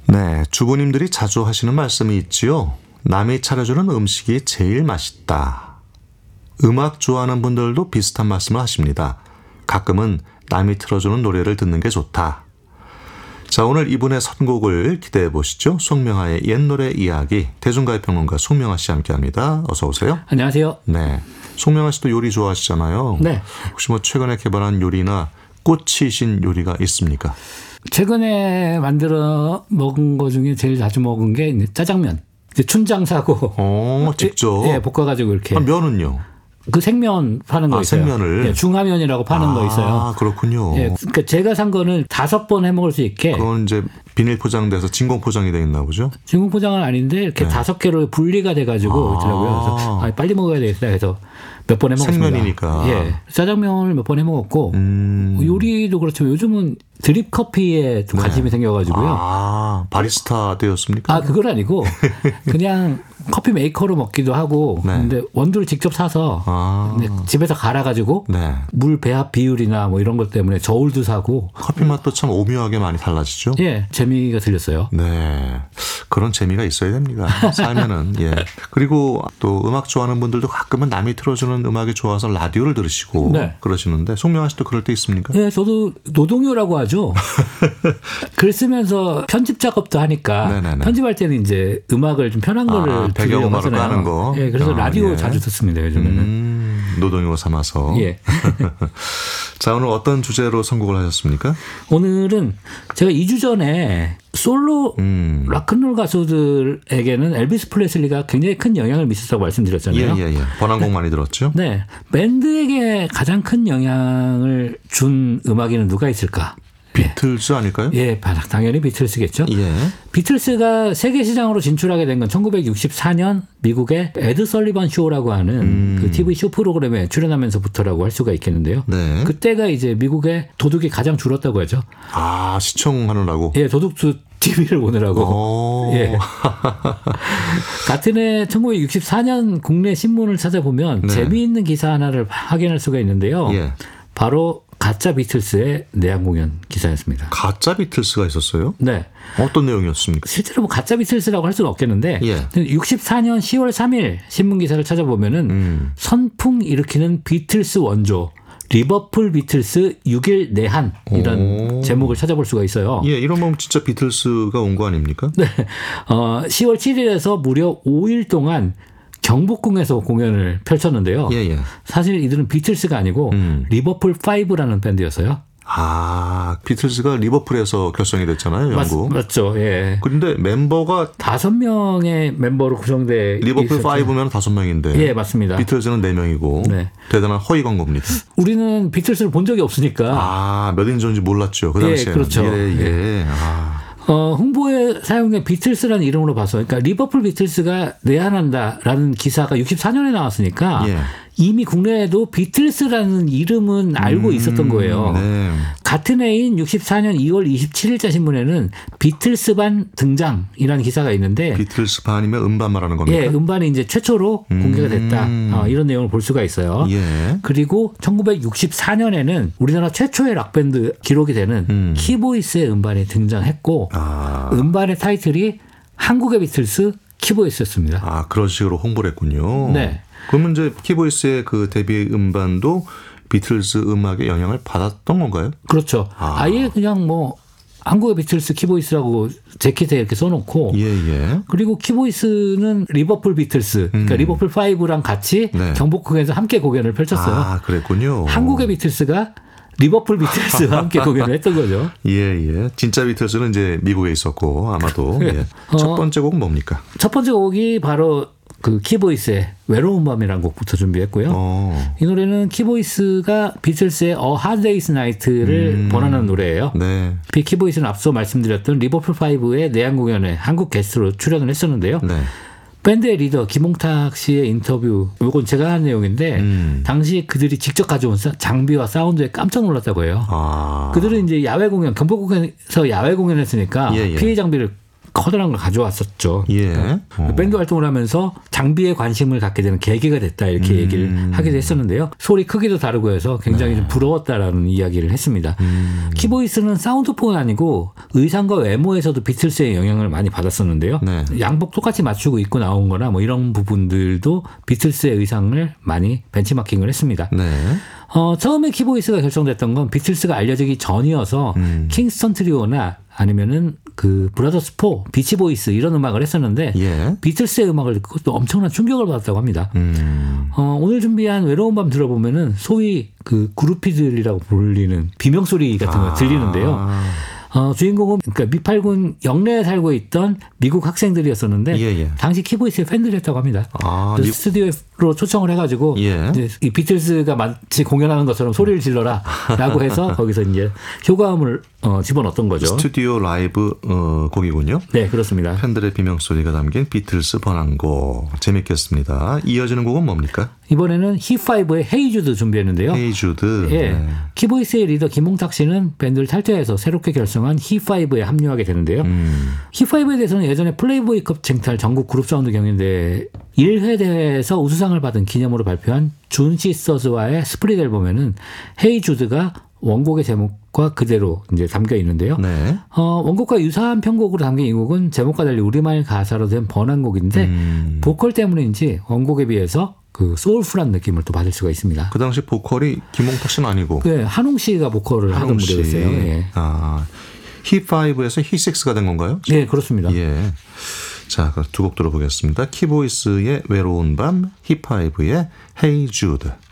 네, 주부님들이 자주 하시는 말씀이 있지요. 남이 차려주는 음식이 제일 맛있다. 음악 좋아하는 분들도 비슷한 말씀을 하십니다. 가끔은 남이 틀어주는 노래를 듣는 게 좋다. 자, 오늘 이분의 선곡을 기대해 보시죠. 송명아의 옛노래 이야기, 대중가요 평론가 송명아 씨 함께합니다. 어서 오세요. 안녕하세요. 네, 송명아 씨도 요리 좋아하시잖아요. 네. 혹시 뭐 최근에 개발한 요리나 꽂히신 요리가 있습니까? 최근에 만들어 먹은 거 중에 제일 자주 먹은 게 이제 짜장면. 이제 춘장 사고. 직접. 예, 볶아가지고 이렇게. 면은요? 그 생면 파는 거 있어요. 생면을. 예, 중화면이라고 파는 거 있어요. 아, 그렇군요. 예, 그러니까 제가 산 거는 5번 해 먹을 수 있게. 그건 이제 비닐 포장돼서 진공 포장이 돼 있나 보죠? 진공 포장은 아닌데 이렇게 5개로 분리가 돼가지고 있더라고요. 그래서 빨리 먹어야 되겠다 해서 몇 번 해 먹었습니다. 생면이니까. 예, 짜장면을 몇 번 해 먹었고 요리도 그렇지만 요즘은 드립 커피에 좀 관심이 생겨가지고요. 아, 바리스타 되었습니까? 아, 그건 아니고 그냥 커피 메이커로 먹기도 하고 근데 원두를 직접 사서 집에서 갈아가지고 물 배합 비율이나 뭐 이런 것 때문에 저울도 사고. 커피 맛도 참 오묘하게 많이 달라지죠? 예, 재미가 들렸어요. 네, 그런 재미가 있어야 됩니다. 살면은. 예. 그리고 또 음악 좋아하는 분들도 가끔은 남이 틀어주는 음악이 좋아서 라디오를 들으시고 그러시는데 송명아 씨도 그럴 때 있습니까? 네, 저도 노동요라고 하죠. 글 쓰면서 편집 작업도 하니까 편집할 때는 이제 음악을 좀 편한 거를 배경음악을 까는 거. 예, 그래서 라디오 자주 듣습니다, 요즘에는. 노동요 삼아서. 예. 자, 오늘 어떤 주제로 선곡을 하셨습니까? 오늘은 제가 2주 전에 솔로 락큰롤 가수들에게는 엘비스 프레슬리가 굉장히 큰 영향을 미쳤다고 말씀드렸잖아요. 예. 번안곡 많이 들었죠? 네. 밴드에게 가장 큰 영향을 준 음악인은 누가 있을까? 비틀즈 아닐까요? 예, 당연히 비틀스겠죠. 예. 비틀스가 세계 시장으로 진출하게 된 건 1964년 미국의 에드 설리번 쇼라고 하는 그 TV 쇼 프로그램에 출연하면서부터라고 할 수가 있겠는데요. 네. 그때가 이제 미국의 도둑이 가장 줄었다고 하죠. 아, 시청하느라고. 예, 도둑도 TV를 보느라고. 예. 같은 해 1964년 국내 신문을 찾아보면 재미있는 기사 하나를 확인할 수가 있는데요. 바로 가짜 비틀스의 내한 공연 기사였습니다. 가짜 비틀스가 있었어요? 네. 어떤 내용이었습니까? 실제로 뭐 가짜 비틀스라고 할 수는 없겠는데 64년 10월 3일 신문 기사를 찾아보면은 선풍 일으키는 비틀스 원조 리버풀 비틀스 6일 내한 이런 제목을 찾아볼 수가 있어요. 예, 이러면 진짜 비틀스가 온 거 아닙니까? 네. 10월 7일에서 무려 5일 동안 경복궁에서 공연을 펼쳤는데요. 사실 이들은 비틀스가 아니고 리버풀 5라는 밴드였어요. 아, 비틀스가 리버풀에서 결성이 됐잖아요, 영국. 맞죠. 예. 그런데 멤버가 5명의 멤버로 구성돼 리버풀 5면 5명인데. 예, 맞습니다. 비틀스는 4명이고. 대단한 허위 광고입니다. 우리는 비틀스를 본 적이 없으니까. 아, 몇 인조인지 몰랐죠. 그 당시에. 그렇죠. 예. 홍보에 사용된 비틀스라는 이름으로 봐서, 그러니까 리버풀 비틀스가 내한한다라는 기사가 64년에 나왔으니까 이미 국내에도 비틀스라는 이름은 알고 있었던 거예요. 같은 해인 64년 2월 27일자 신문에는 비틀스반 등장이라는 기사가 있는데 비틀스반이면 음반 말하는 겁니까? 예, 음반이 이제 최초로 공개가 됐다. 이런 내용을 볼 수가 있어요. 그리고 1964년에는 우리나라 최초의 락밴드 기록이 되는 키보이스의 음반이 등장했고 음반의 타이틀이 한국의 비틀스 키보이스였습니다. 아, 그런 식으로 홍보를 했군요. 네. 그러면 이제 키보이스의 그 데뷔 음반도 비틀즈 음악의 영향을 받았던 건가요? 그렇죠. 아예 그냥 뭐 한국의 비틀스 키보이스라고 재킷에 이렇게 써놓고 그리고 키보이스는 리버풀 비틀스 그러니까 리버풀 5랑 같이 경복궁에서 함께 공연을 펼쳤어요. 아, 그랬군요. 한국의 비틀스가 리버풀 비틀스와 함께 공연을 했던 거죠. 진짜 비틀스는 이제 미국에 있었고 아마도. 첫 번째 곡은 뭡니까? 첫 번째 곡이 바로 그 키보이스의 외로운 밤이라는 곡부터 준비했고요. 이 노래는 키보이스가 비틀스의 A Hard Day's Night를 번안한 노래예요. 키보이스는 앞서 말씀드렸던 리버풀 5의 내한 공연에 한국 게스트로 출연을 했었는데요. 밴드의 리더 김홍탁 씨의 인터뷰, 이건 제가 한 내용인데 당시 그들이 직접 가져온 장비와 사운드에 깜짝 놀랐다고 해요. 그들은 이제 야외 공연, 경복궁에서 야외 공연했으니까 피해 장비를 커다란 걸 가져왔었죠. 예. 밴드 활동을 하면서 장비에 관심을 갖게 되는 계기가 됐다 이렇게 얘기를 하기도 했었는데요. 소리 크기도 다르고 해서 굉장히 좀 부러웠다라는 이야기를 했습니다. 키보이스는 사운드뿐 아니고 의상과 외모에서도 비틀스의 영향을 많이 받았었는데요. 네. 양복 똑같이 맞추고 입고 나온 거나 뭐 이런 부분들도 비틀스의 의상을 많이 벤치마킹을 했습니다. 네. 처음에 키보이스가 결성됐던 건 비틀스가 알려지기 전이어서 킹스턴 트리오나 아니면은 그 브라더스 4, 비치보이스 이런 음악을 했었는데 예. 비틀스의 음악을 듣고 또 엄청난 충격을 받았다고 합니다. 오늘 준비한 외로운 밤 들어보면은 소위 그 그루피들이라고 불리는 비명 소리 같은 거 들리는데요. 주인공은 그러니까 미팔군 영내에 살고 있던 미국 학생들이었었는데 예. 당시 키보이스의 팬들이었다고 합니다. 그래서 스튜디오로 초청을 해가지고 예. 이제 이 비틀스가 마치 공연하는 것처럼 소리를 질러라라고 해서 거기서 이제 효과음을 집어넣었던 거죠. 스튜디오 라이브 곡이군요. 네, 그렇습니다. 팬들의 비명 소리가 담긴 비틀스 번안곡 재밌겠습니다. 이어지는 곡은 뭡니까? 이번에는 히5의 헤이 주드 준비했는데요. 헤이 주드. 예. 네. 키보이스의 리더 김홍탁 씨는 밴드를 탈퇴해서 새롭게 결성한 히5에 합류하게 되는데요. 히5에 대해서는 예전에 플레이보이컵 쟁탈 전국 그룹 사운드 경연대 1회 대회에서 우수상을 받은 기념으로 발표한 준 시스터즈와의 스프릿 앨범에는 헤이 주드가 원곡의 제목과 그대로 이제 담겨 있는데요. 네. 원곡과 유사한 편곡으로 담긴 이 곡은 제목과 달리 우리말 가사로 된 번안곡인데 보컬 때문인지 원곡에 비해서 그 소울풀한 느낌을 또 받을 수가 있습니다. 그 당시 보컬이 김홍탁 씨는 아니고. 네, 한웅 씨가 보컬을 하던 무대였어요. 예. 히5에서 히6가 된 건가요? 네, 그렇습니다. 예. 자, 두 곡 들어보겠습니다. 키보이스의 외로운 밤, 히5의 헤이 주드.